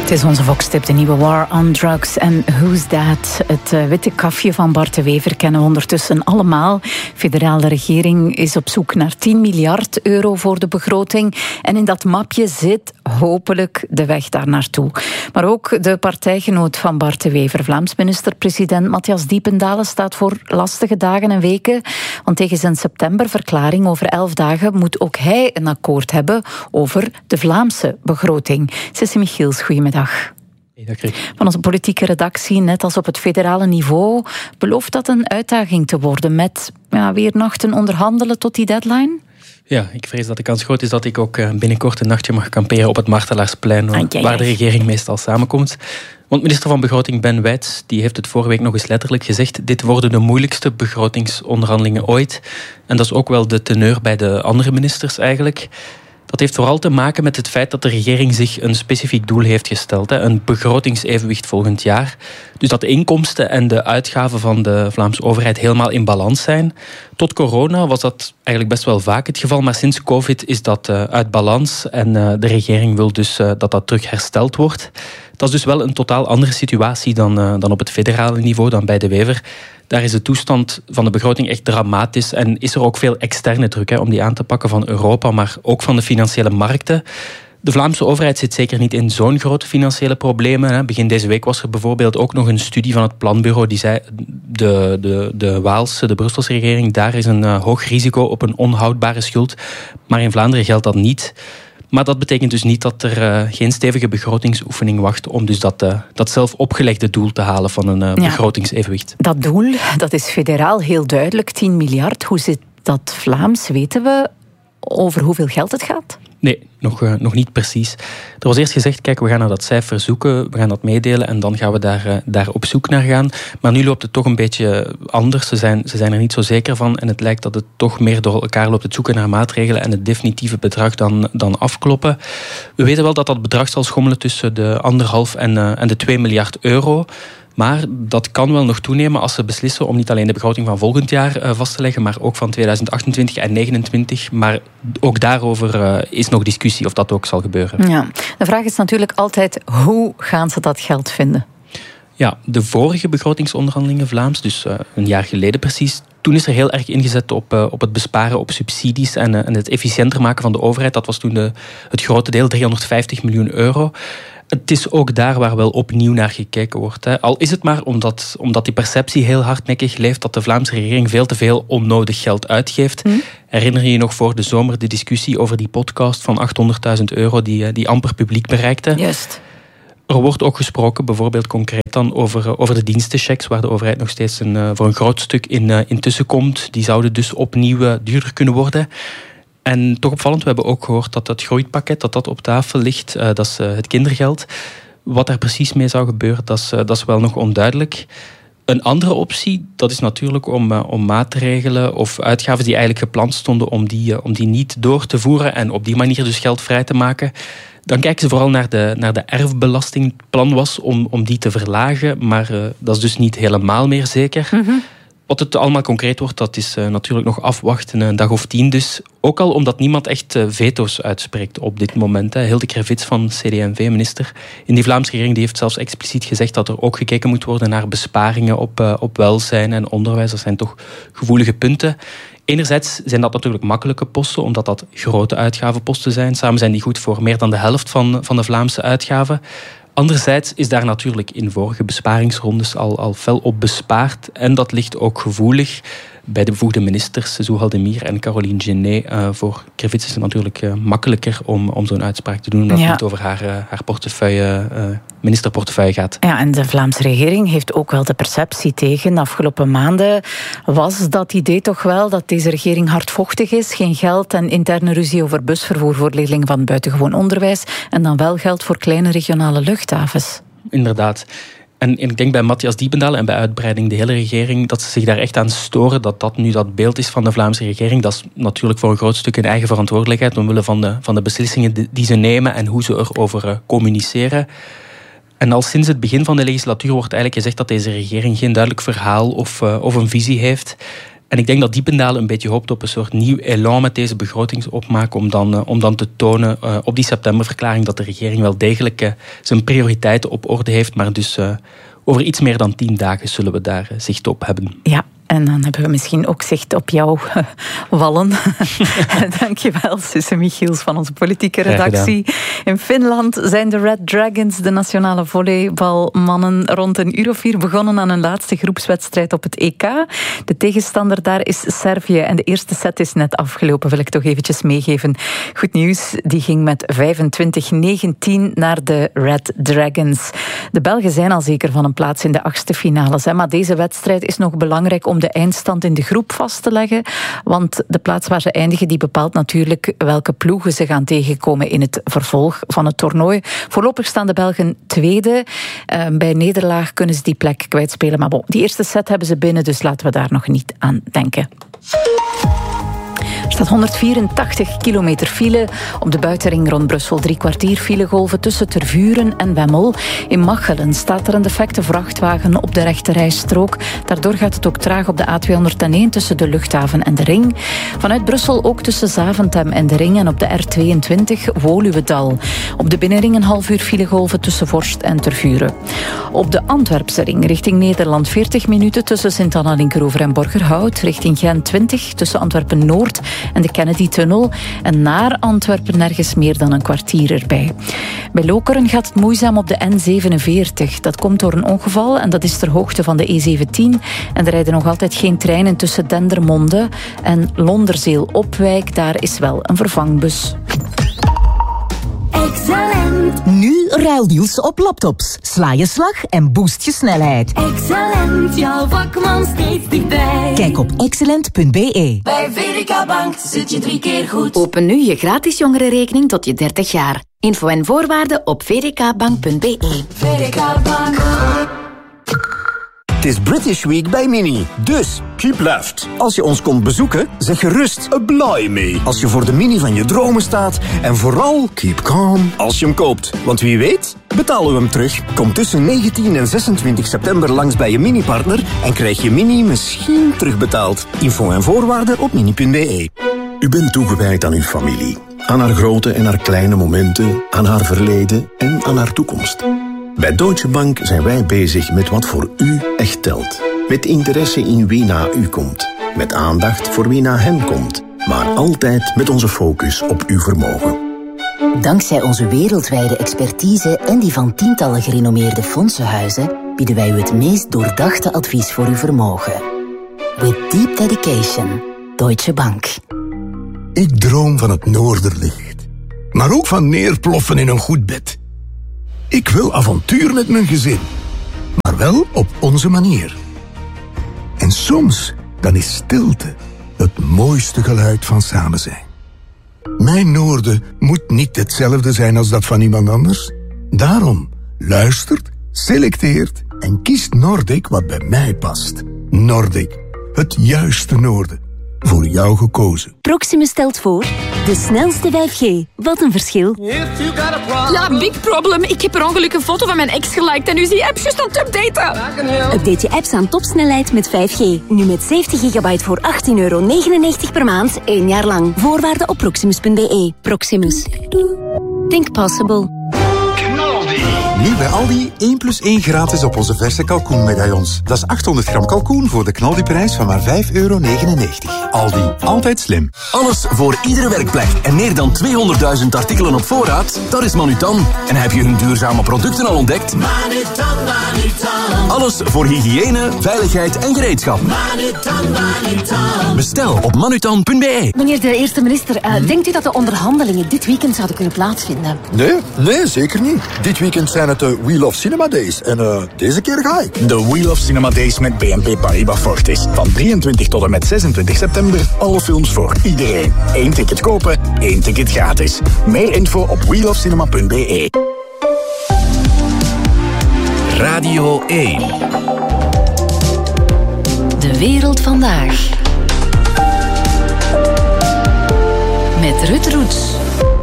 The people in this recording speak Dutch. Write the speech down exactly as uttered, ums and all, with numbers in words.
Het is onze Vox-tip, de nieuwe War on Drugs en Who's That? Het uh, witte kafje van Bart de Wever kennen we ondertussen allemaal. De federale regering is op zoek naar tien miljard euro voor de begroting. En in dat mapje zit hopelijk de weg daar naartoe. Maar ook de partijgenoot van Bart de Wever, Vlaams minister-president Matthias Diependalen, staat voor lastige dagen en weken. Want tegen zijn septemberverklaring over elf dagen moet ook hij een akkoord hebben over de Vlaamse begroting. Sissi Michiels, goedemiddag. Van onze politieke redactie, net als op het federale niveau, belooft dat een uitdaging te worden met ja, weer nachten onderhandelen tot die deadline? Ja, ik vrees dat de kans groot is dat ik ook binnenkort een nachtje mag kamperen op het Martelaarsplein, ah, ja, ja. waar de regering meestal samenkomt. Want minister van Begroting Ben Wijts die heeft het vorige week nog eens letterlijk gezegd: dit worden de moeilijkste begrotingsonderhandelingen ooit. En dat is ook wel de teneur bij de andere ministers eigenlijk. Dat heeft vooral te maken met het feit dat de regering zich een specifiek doel heeft gesteld. Een begrotingsevenwicht volgend jaar. Dus dat de inkomsten en de uitgaven van de Vlaamse overheid helemaal in balans zijn. Tot corona was dat eigenlijk best wel vaak het geval. Maar sinds COVID is dat uit balans. En de regering wil dus dat dat terug hersteld wordt. Dat is dus wel een totaal andere situatie dan, dan op het federale niveau, dan bij de Wever. Daar is de toestand van de begroting echt dramatisch en is er ook veel externe druk hè, om die aan te pakken van Europa, maar ook van de financiële markten. De Vlaamse overheid zit zeker niet in zo'n grote financiële problemen. Hè. Begin deze week was er bijvoorbeeld ook nog een studie van het planbureau die zei de, de, de Waalse, de Brusselse regering, daar is een uh, hoog risico op een onhoudbare schuld. Maar in Vlaanderen geldt dat niet. Maar dat betekent dus niet dat er uh, geen stevige begrotingsoefening wacht om dus dat, uh, dat zelf opgelegde doel te halen van een uh, ja, begrotingsevenwicht. Dat doel, dat is federaal heel duidelijk, tien miljard. Hoe zit dat Vlaams? Weten we over hoeveel geld het gaat? Nee, nog, uh, nog niet precies. Er was eerst gezegd, kijk, we gaan naar dat cijfer zoeken, we gaan dat meedelen en dan gaan we daar, uh, daar op zoek naar gaan. Maar nu loopt het toch een beetje anders. Ze zijn, ze zijn er niet zo zeker van en het lijkt dat het toch meer door elkaar loopt, het zoeken naar maatregelen en het definitieve bedrag dan, dan afkloppen. We weten wel dat dat bedrag zal schommelen tussen de anderhalf en, uh, en de twee miljard euro. Maar dat kan wel nog toenemen als ze beslissen om niet alleen de begroting van volgend jaar vast te leggen, maar ook van tweeduizend achtentwintig en negenentwintig. Maar ook daarover is nog discussie of dat ook zal gebeuren. Ja. De vraag is natuurlijk altijd, hoe gaan ze dat geld vinden? Ja, de vorige begrotingsonderhandelingen Vlaams, dus uh, een jaar geleden precies, toen is er heel erg ingezet op, uh, op het besparen op subsidies en, uh, en het efficiënter maken van de overheid. Dat was toen de, het grote deel, driehonderdvijftig miljoen euro. Het is ook daar waar wel opnieuw naar gekeken wordt. Hè. Al is het maar omdat, omdat die perceptie heel hardnekkig leeft dat de Vlaamse regering veel te veel onnodig geld uitgeeft. Hm? Herinner je je nog voor de zomer de discussie over die podcast van achthonderdduizend euro die, die amper publiek bereikte? Juist. Er wordt ook gesproken, bijvoorbeeld concreet dan, over, over de dienstenchecks, waar de overheid nog steeds een, voor een groot stuk in, uh, in tussenkomt. Die zouden dus opnieuw uh, duurder kunnen worden. En toch opvallend, we hebben ook gehoord dat het groeipakket dat dat op tafel ligt, uh, dat is uh, het kindergeld. Wat daar precies mee zou gebeuren, dat is, uh, dat is wel nog onduidelijk. Een andere optie, dat is natuurlijk om, uh, om maatregelen of uitgaven die eigenlijk gepland stonden om die, uh, om die niet door te voeren en op die manier dus geld vrij te maken. Dan kijken ze vooral naar de, naar de erfbelasting. Het plan was om, om die te verlagen, maar uh, dat is dus niet helemaal meer zeker. Mm-hmm. Wat het allemaal concreet wordt, dat is uh, natuurlijk nog afwachten, een dag of tien dus. Ook al omdat niemand echt uh, veto's uitspreekt op dit moment. Hè. Hilde Krevits van C D en V, minister in die Vlaamse regering, die heeft zelfs expliciet gezegd dat er ook gekeken moet worden naar besparingen op, uh, op welzijn en onderwijs. Dat zijn toch gevoelige punten. Enerzijds zijn dat natuurlijk makkelijke posten, omdat dat grote uitgavenposten zijn. Samen zijn die goed voor meer dan de helft van, van de Vlaamse uitgaven. Anderzijds is daar natuurlijk in vorige besparingsrondes al, al fel op bespaard. En dat ligt ook gevoelig bij de bevoegde ministers, Zouhal Demir en Caroline Genet. Uh, voor Krevits is het natuurlijk uh, makkelijker om, om zo'n uitspraak te doen, omdat ja. het niet over haar, uh, haar portefeuille, uh, ministerportefeuille gaat. Ja, en de Vlaamse regering heeft ook wel de perceptie tegen. De afgelopen maanden was dat idee toch wel dat deze regering hardvochtig is. Geen geld en interne ruzie over busvervoer voor leerlingen van buitengewoon onderwijs. En dan wel geld voor kleine regionale luchthavens. Inderdaad. En ik denk bij Matthias Diependalen en bij uitbreiding de hele regering dat ze zich daar echt aan storen dat dat nu dat beeld is van de Vlaamse regering. Dat is natuurlijk voor een groot stuk een eigen verantwoordelijkheid omwille van de, van de beslissingen die ze nemen en hoe ze erover uh, communiceren. En al sinds het begin van de legislatuur wordt eigenlijk gezegd dat deze regering geen duidelijk verhaal of, uh, of een visie heeft. En ik denk dat Diependalen een beetje hoopt op een soort nieuw elan met deze begrotingsopmaak om dan, uh, om dan te tonen uh, op die septemberverklaring dat de regering wel degelijk uh, zijn prioriteiten op orde heeft, maar dus uh, over iets meer dan tien dagen zullen we daar uh, zicht op hebben. Ja. En dan hebben we misschien ook zicht op jouw uh, wallen. Dankjewel, Susse Michiels van onze politieke redactie. In Finland zijn de Red Dragons, de nationale volleybalmannen, rond een uur of vier begonnen aan hun laatste groepswedstrijd op het E K. De tegenstander daar is Servië en de eerste set is net afgelopen, wil ik toch eventjes meegeven. Goed nieuws, die ging met vijfentwintig negentien naar de Red Dragons. De Belgen zijn al zeker van een plaats in de achtste finales, hè, maar deze wedstrijd is nog belangrijk om de eindstand in de groep vast te leggen. Want de plaats waar ze eindigen, die bepaalt natuurlijk welke ploegen ze gaan tegenkomen in het vervolg van het toernooi. Voorlopig staan de Belgen tweede. Uh, bij nederlaag kunnen ze die plek kwijtspelen. Maar bon, die eerste set hebben ze binnen, dus laten we daar nog niet aan denken. Er staat honderdvierentachtig kilometer file op de buitenring rond Brussel. Drie kwartier filegolven tussen Tervuren en Wemmel. In Machelen staat er een defecte vrachtwagen op de rechterrijstrook. Daardoor gaat het ook traag op de A tweehonderdéén tussen de luchthaven en de ring. Vanuit Brussel ook tussen Zaventem en de ring en op de R tweeëntwintig Woluwedal. Op de binnenring een half uur filegolven tussen Vorst en Tervuren. Op de Antwerpse ring richting Nederland veertig minuten tussen Sint-Anna, Linkeroever en Borgerhout. Richting Gent twintig tussen Antwerpen-Noord en de Kennedy-tunnel. En naar Antwerpen nergens meer dan een kwartier erbij. Bij Lokeren gaat het moeizaam op de N zevenenveertig. Dat komt door een ongeval en dat is ter hoogte van de E zeventien. En er rijden nog altijd geen treinen tussen Dendermonde en Londerzeel-Opwijk. Daar is wel een vervangbus. Excellent. Nu ruildeals op laptops. Sla je slag en boost je snelheid. Excellent, jouw vakman steeds dichtbij. Kijk op excellent punt b e. Bij V D K Bank zit je drie keer goed. Open nu je gratis jongerenrekening tot je dertig jaar. Info en voorwaarden op v d k bank punt b e. V D K Bank. Het is British Week bij Mini. Dus, keep left. Als je ons komt bezoeken, zeg gerust a blij mee. Als je voor de Mini van je dromen staat. En vooral, keep calm als je hem koopt. Want wie weet, betalen we hem terug. Kom tussen negentien en zesentwintig september langs bij je Mini-partner en krijg je Mini misschien terugbetaald. Info en voorwaarden op mini punt b e. U bent toegewijd aan uw familie. Aan haar grote en haar kleine momenten, aan haar verleden en aan haar toekomst. Bij Deutsche Bank zijn wij bezig met wat voor u echt telt. Met interesse in wie na u komt. Met aandacht voor wie na hen komt. Maar altijd met onze focus op uw vermogen. Dankzij onze wereldwijde expertise en die van tientallen gerenommeerde fondsenhuizen bieden wij u het meest doordachte advies voor uw vermogen. With deep dedication. Deutsche Bank. Ik droom van het noorderlicht. Maar ook van neerploffen in een goed bed. Ik wil avontuur met mijn gezin. Maar wel op onze manier. En soms, dan is stilte het mooiste geluid van samen zijn. Mijn noorden moet niet hetzelfde zijn als dat van iemand anders. Daarom luistert, selecteert en kiest Nordic wat bij mij past. Nordic, het juiste noorden. Voor jou gekozen. Proximus stelt voor de snelste vijf G. Wat een verschil. Ja, big problem. Ik heb per ongeluk een foto van mijn ex geliked en nu is die app juist aan het updaten. Update je apps aan topsnelheid met vijf G. Nu met zeventig gigabyte voor achttien euro negenennegentig per maand, één jaar lang. Voorwaarden op proximus punt b e. Proximus. Think possible. Nu bij Aldi één plus één gratis op onze verse kalkoenmedaillons. Dat is achthonderd gram kalkoen voor de knaldiprijs van maar vijf euro negenennegentig. Aldi, altijd slim. Alles voor iedere werkplek en meer dan tweehonderdduizend artikelen op voorraad? Dat is Manutan. En heb je hun duurzame producten al ontdekt? Manutan, Manutan. Alles voor hygiëne, veiligheid en gereedschap. Manutan, Manutan. Bestel op manutan punt b e. Meneer de eerste minister, uh, hmm? denkt u dat de onderhandelingen dit weekend zouden kunnen plaatsvinden? Nee, nee, zeker niet. Dit weekend zijn het de Wheel of Cinema Days. En uh, deze keer ga ik. De Wheel of Cinema Days met B N P Paribas Fortis. Van drieëntwintig tot en met zesentwintig september. Alle films voor iedereen. Eén ticket kopen, één ticket gratis. Meer info op wheel of cinema punt b e. Radio één. De wereld vandaag. Met Ruud Roets.